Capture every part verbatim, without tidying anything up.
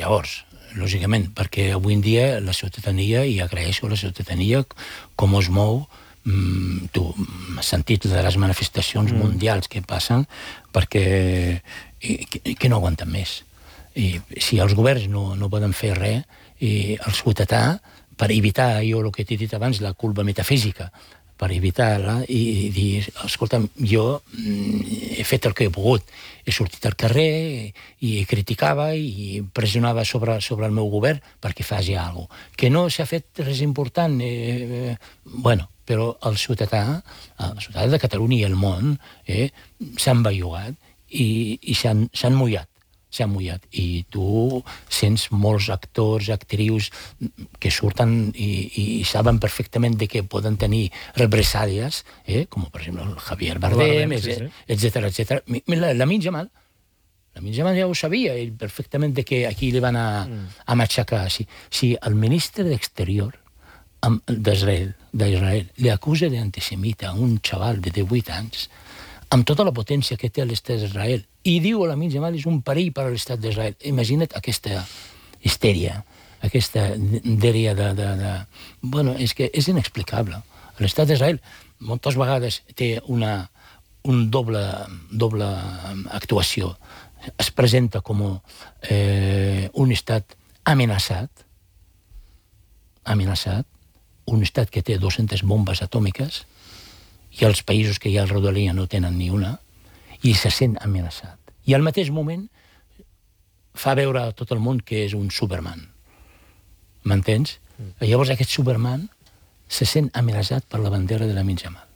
llavors, lògicament, perquè avui en dia la ciutadania, i agraeixo a la ciutadania com es mou, mm, tu has sentit de les manifestacions mm. mundials que passen, perquè que, que no aguanten més. I si els governs no, no poden fer res, i el ciutadà, per evitar, jo el que t'he dit abans, la culpa metafísica, per evitar-la i dir, escolta'm, jo he fet el que he pogut. He sortit al carrer i criticava i pressionava sobre, sobre el meu govern perquè faci alguna cosa. Que no s'ha fet res important, eh, eh, bueno, però el ciutadà, el ciutadà de Catalunya i el món eh, s'han bellugat i, i s'han, s'han mullat. s'han mullat. I tu sents molts actors, actrius que surten i, i saben perfectament de que poden tenir represàlies, eh? com per exemple el Javier Bardem, etcètera, etcètera. Lamine Yamal, Lamine Yamal ja ho sabia, ell perfectament de que aquí li van a, a matxacar. Si, si el ministre d'Exterior d'Israel, d'Israel li acusa d'antisemita a un xaval de divuit anys, amb tota la potència que té l'estat d'Israel, i diu a Lamine Yamal és un perill per a l'estat d'Israel. Imagina't aquesta histèria, aquesta dèria de, de, de... Bueno, és que és inexplicable. L'estat d'Israel moltes vegades té una un doble, doble actuació. Es presenta com eh, un estat amenaçat, amenaçat, un estat que té dues-centes bombes atòmiques, i els països que hi ha al Rodalia no tenen ni una, i se sent amenaçat. I al mateix moment fa veure a tot el món que és un Superman. M'entens? Mm. Llavors aquest Superman se sent amenaçat per la bandera de Lamine Yamal.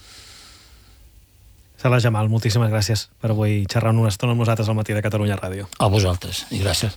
Salah Jamal, moltíssimes gràcies per avui xerrar una estona amb nosaltres al Matí de Catalunya Ràdio. A vosaltres, i gràcies.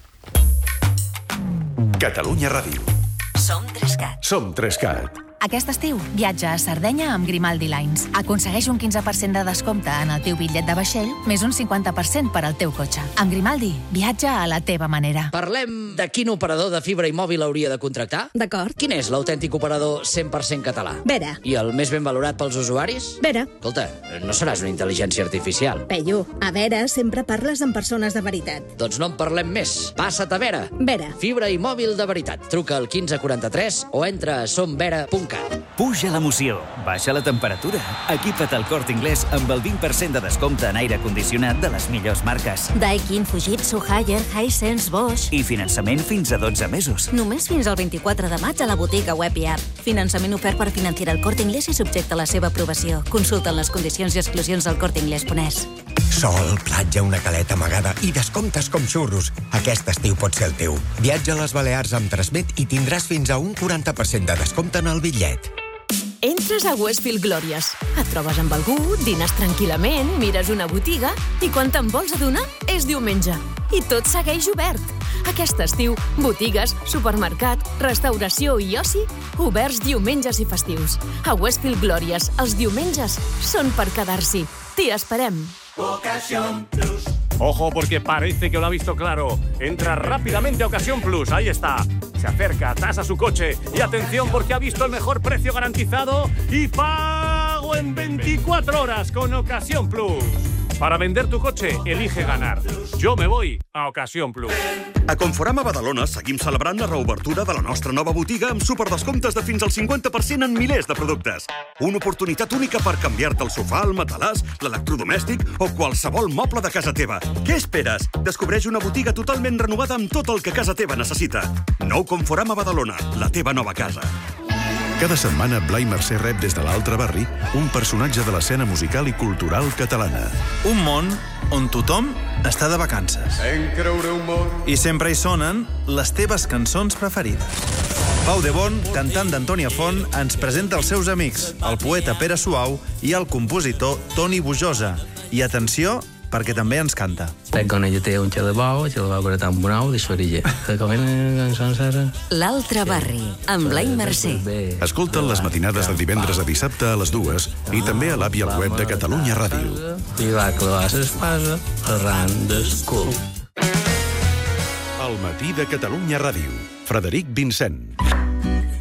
Catalunya Ràdio. Som Trescat. Som Trescat. Aquest estiu, viatja a Sardenya amb Grimaldi Lines. Aconsegueix un quinze per cent de descompte en el teu bitllet de vaixell, més un cinquanta per cent per al teu cotxe. Amb Grimaldi, viatja a la teva manera. Parlem de quin operador de fibra i mòbil hauria de contractar? D'acord. Quin és l'autèntic operador cent per cent català? Vera. I el més ben valorat pels usuaris? Vera. Escolta, no seràs una intel·ligència artificial. Peyu, a Vera sempre parles amb persones de veritat. Doncs no en parlem més. Passa't a Vera. Vera. Fibra i mòbil de veritat. Truca al quinze quaranta-tres o entra a somvera punt cat. Puja l'emoció, baixa la temperatura. Equipa't al Corte Inglés amb el vint per cent de descompte en aire condicionat de les millors marques. Daikin, Fujitsu, Haier, Hisense, Bosch. I finançament fins a dotze mesos. Només fins al vint-i-quatre de maig a la botiga web i app. Finançament ofert per Financiera el Corte Inglés i subjecte a la seva aprovació. Consulta les condicions i exclusions al corte inglés punt es. Sol, platja, una caleta amagada i descomptes com xurros. Aquest estiu pot ser el teu. Viatja a les Balears amb Transmet i tindràs fins a un quaranta per cent de descompte en el bitllet. Entres a Westfield Glòries. Et trobes amb algú, dines tranquil·lament, mires una botiga i quan te'n vols adonar és diumenge. I tot segueix obert. Aquest estiu, botigues, supermercat, restauració i oci, oberts diumenges i festius. A Westfield Glòries, els diumenges són per quedar-s'hi. T'hi esperem. Ocasión Plus. Ojo, porque parece que lo ha visto claro. Entra rápidamente a Ocasión Plus. Ahí está. Se acerca, tasa su coche. Y atención, porque ha visto el mejor precio garantizado y pago en veinticuatro horas con Ocasión Plus. Para vender tu coche, elige ganar. Jo me voy a Ocasión Plus. A Conforama Badalona seguim celebrant la reobertura de la nostra nova botiga amb superdescomptes de fins al cinquanta per cent en milers de productes. Una oportunitat única per canviar-te el sofà, el matalàs, l'electrodomèstic o qualsevol moble de casa teva. Què esperes? Descobreix una botiga totalment renovada amb tot el que casa teva necessita. Nou Conforama Badalona, la teva nova casa. Cada setmana, Blai Mercè rep des de l'altre barri un personatge de l'escena musical i cultural catalana. Un món on tothom està de vacances. I sempre hi sonen les teves cançons preferides. Pau de Bon, cantant d'Antònia Font, ens presenta els seus amics, el poeta Pere Suau i el compositor Toni Bujosa. I atenció, perquè també ens canta. Quan ella té un xelebau, el xelebau que era tan bonau, de s'orilla. L'altre barri, amb Blai Mercè. Escolta'n les matinades de divendres a dissabte a les dues i també a l'app i al web de Catalunya Ràdio. I va clavar l'espasa arran del cul. El matí de Catalunya Ràdio. Frederic Vincent.